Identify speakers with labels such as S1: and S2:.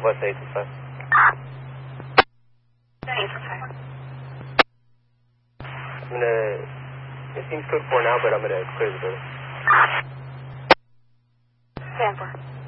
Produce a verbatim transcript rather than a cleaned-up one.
S1: What's eight to five?
S2: eight to five.
S1: I'm gonna, it seems code four now, but I'm gonna clear the building.
S2: Stand for.